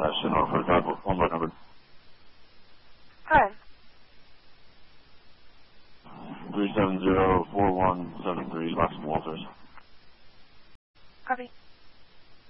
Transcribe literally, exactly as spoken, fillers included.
Ashton, Norfolk, five one by number. Hi. three seven zero four one seven three, Loxton Walters. Copy.